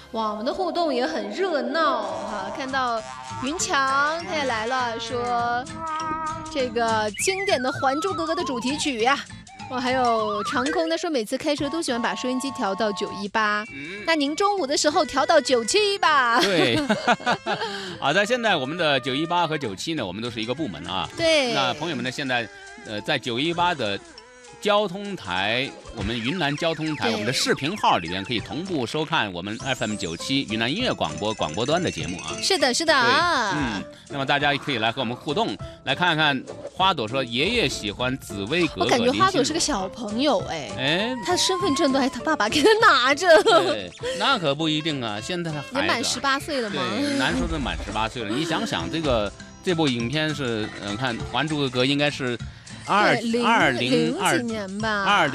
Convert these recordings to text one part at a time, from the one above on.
哇，我们的互动也很热闹哈！看到云强他也来了，说这个经典的《还珠格格》的主题曲呀。哇，还有长空，他说每次开车都喜欢把收音机调到918，那您中午的时候调到97吧？ 对，好的，现在我们的918和97呢，我们都是一个部门啊。 对， 那朋友们呢，现在在918的交通台，我们云南交通台，我们的视频号里边可以同步收看我们 FM97云南音乐广播端的节目啊。 是的，是的啊。 那么大家可以来和我们互动，来看看花朵说爷爷喜欢紫薇格格。 我感觉花朵是个小朋友哎， 他身份证都还他爸爸给他拿着。 对，那可不一定啊，现在也满18岁了吗？ 对，难说是满18岁了。你想想这部影片是，看《还珠格格》应该是。2000 年吧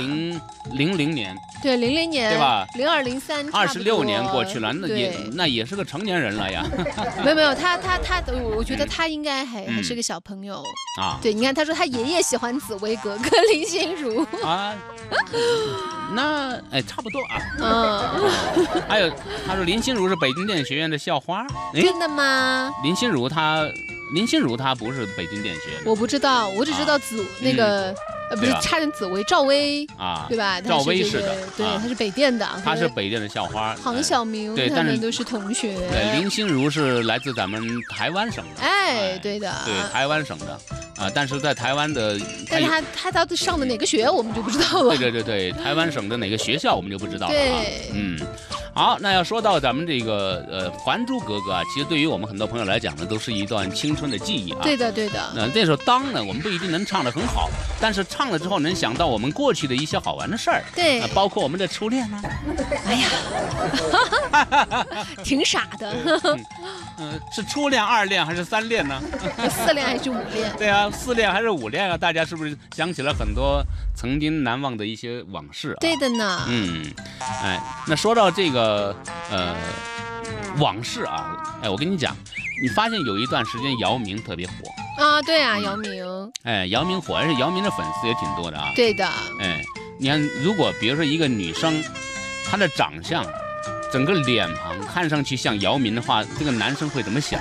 ，2000年， 对，00年， 对吧 ？02、03， 26年过去了，那也是个成年人了呀。 没有，他，我觉得他应该还是个小朋友啊。对，你看他说他爷爷喜欢紫薇格格林心如啊，那差不多啊。还有他说林心如是北京电影学院的校花， 真的吗？ 林心如她不是北京电影学院的， 我不知道，我只知道那个不是差点紫薇赵薇啊， 对吧？ 赵薇是的， 对，她是北电的， 她是北电的校花。 杭晓明对， 他们都是同学。 对，林心如是来自咱们台湾省的， 对的， 对，台湾省的啊，但是在台湾的， 但是他到底上的哪个学我们就不知道了。 对，台湾省的哪个学校我们就不知道了。 对， 好，那要说到咱们这个《还珠格格》啊，其实对于我们很多朋友来讲呢，都是一段青春的记忆啊。 对的。 那这首当呢，我们不一定能唱得很好，但是唱了之后能想到我们过去的一些好玩的事儿。 对， 包括我们的初恋啊。 哎呀，挺傻的。 是初恋、2恋还是3恋呢 ？4恋还是5恋？ 对啊，4恋还是5恋啊？大家是不是想起了很多曾经难忘的一些往事啊？ 对的呢。 那说到这个往事啊，我跟你讲，你发现有一段时间姚明特别火啊？对啊，姚明。 姚明火，而且姚明的粉丝也挺多的啊。 对的。 你看，如果比如说一个女生，她的长相，整个脸庞看上去像姚明的话，这个男生会怎么想？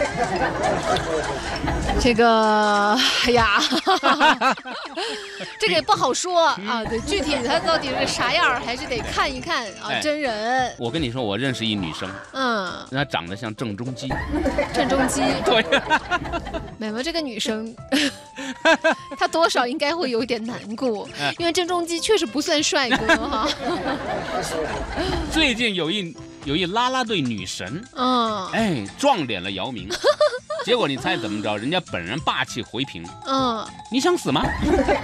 这个，哎呀，这个也不好说啊。对，具体他到底是啥样，还是得看一看啊，真人。 我跟你说，我认识一女生，她长得像郑中基。 郑中基， 对。 没有这个女生，她多少应该会有一点难过，因为郑中基确实不算帅哥哈。 最近有一啦啦队女神，撞脸了姚明，结果你猜怎么着？人家本人霸气回评，你想死吗？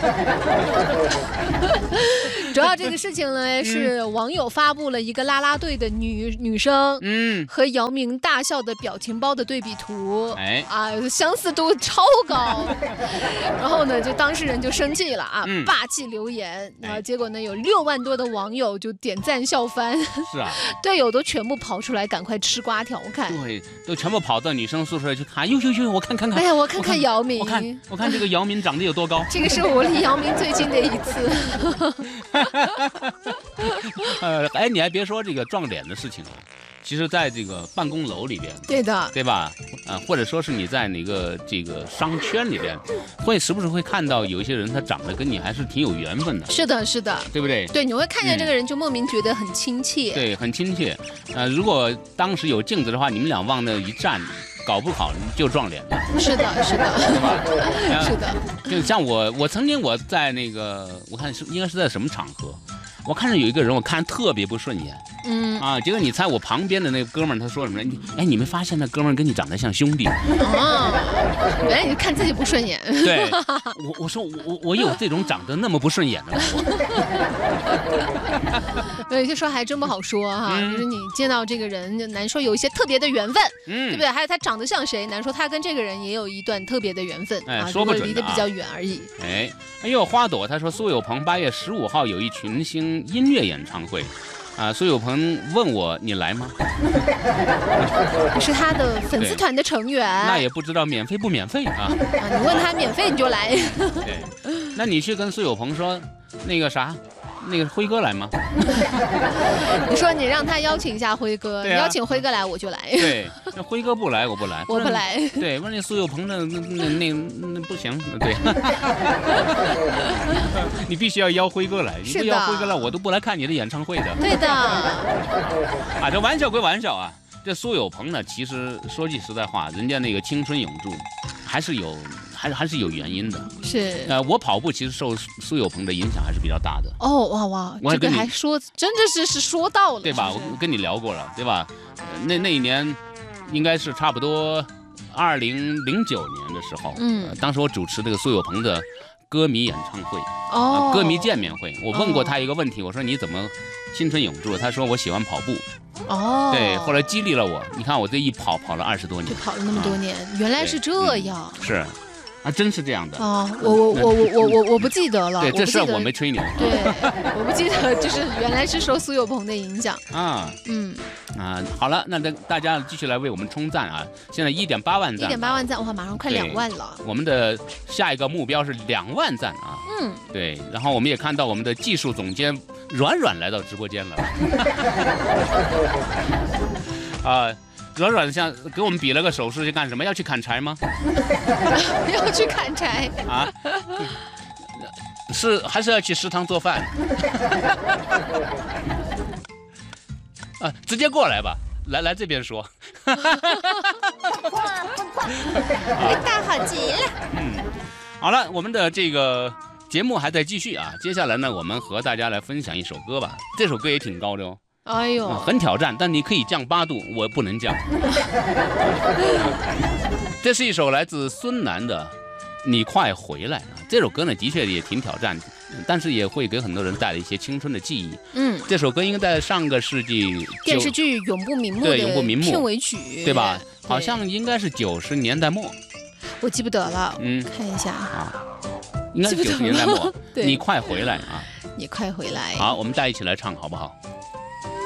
主要这个事情呢，是网友发布了一个啦啦队的女生，和姚明大笑的表情包的对比图，相似度超高。然后呢，就当事人就生气了啊，霸气留言，结果呢，有6万多的网友就点赞笑翻。 是啊， 队友都全部跑出来，赶快吃瓜调侃。 对，都全部跑到女生宿舍去看，呦，我看。 哎呀，我看看姚明， 我看这个姚明长得有多高。 这个是我离姚明最近的一次。 你还别说这个撞脸的事情啊，其实在这个办公楼里边， 对的， 对吧？或者说是你在哪个这个商圈里边，时不时会看到有一些人，他长得跟你还是挺有缘分的。是的，对不对？ 对，你会看见这个人就莫名觉得很亲切。 对，很亲切。如果当时有镜子的话，你们俩往那一站，搞不好就撞脸了。 是的， 对吧？ 是的。 就像我曾经在那个，我看应该是在什么场合，我看着有一个人，我看特别不顺眼。结果你猜我旁边的那个哥们儿他说什么？你没发现那哥们儿跟你长得像兄弟？ 原来你看自己不顺眼。 对，我说我有这种长得那么不顺眼的吗？ 有些说还真不好说哈，就是你见到这个人，难说有一些特别的缘分，对不对？还有他长得像谁，难说他跟这个人也有一段特别的缘分说不准离得比较远而已。 花朵他说苏有朋8月15号有一群星音乐演唱会。苏有朋问我你来吗？ 你是他的粉丝团的成员， 那也不知道免费不免费啊。 你问他免费你就来。 对，那你去跟苏有朋说那个啥， 那个辉哥来吗？ 你说你让他邀请一下辉哥，你邀请辉哥来我就来。 对，那辉哥不来我不来， 我不来。 对，问那苏有朋那不行，对。你必须要邀辉哥来，你不邀辉哥来，我都不来看你的演唱会的。 对的。 啊，这玩笑归玩笑啊，这苏有朋呢，其实说句实在话，人家那个青春永驻，还是有原因的。 是。 我跑步其实受苏有朋的影响还是比较大的。 哦，哇，这个还说真的是说到了， 对吧？我跟你聊过了，对吧？那一年，应该是差不多2009年的时候，当时我主持这个苏有朋的歌迷演唱会，歌迷见面会。我问过他一个问题，我说你怎么青春永驻？他说我喜欢跑步。对，后来激励了我。你看我这一跑了20多年， 就跑了那么多年，原来是这样。 是。啊，真是这样的啊！我不记得了。 对，这事我没吹牛。 对，我不记得，就是原来是受苏有朋的影响啊。好了，那大家继续来为我们冲赞啊！现在1.8万赞 ，1.8万赞，哇，马上快2万了。 我们的下一个目标是2万赞啊！对，然后我们也看到我们的技术总监软来到直播间了。啊。软像给我们比了个手势，去干什么？要去砍柴吗？ 要去砍柴啊？还是要去食堂做饭？啊，直接过来吧，来这边说。 大好极了。 好了，我们的这个节目还在继续啊。接下来呢，我们和大家来分享一首歌吧。这首歌也挺高的哦。 哎呦， 很挑战，但你可以降8度，我不能降。这是一首来自孙楠的《你快回来》啊，这首歌呢的确也挺挑战，但是也会给很多人带来一些青春的记忆。这首歌应该在上个世纪电视剧《永不瞑目》的片尾曲， 对吧？好像应该是90年代末， 我记不得了。看一下啊，应该是90年代末。你快回来啊！ 你快回来。 好，我们大家一起来唱好不好？